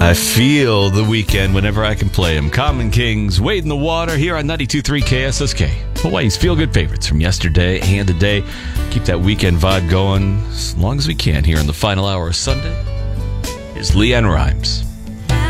I feel the weekend whenever I can play them. Common Kings, Wade in the Water, here on 92.3 KSSK. Hawaii's feel-good favorites from yesterday and today. Keep that weekend vibe going as long as we can here in the final hour of Sunday. Is Leanne Rimes.